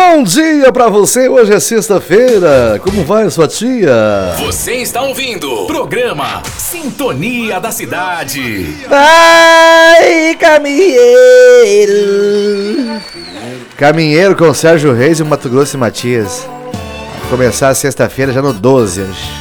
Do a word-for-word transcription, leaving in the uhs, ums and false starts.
Bom dia pra você, hoje é sexta-feira. Como vai a sua tia? Você está ouvindo programa Sintonia da Cidade. Vai, caminheiro. Caminheiro com Sérgio Reis e Mato Grosso e Matias. Vai começar a sexta-feira já no doze.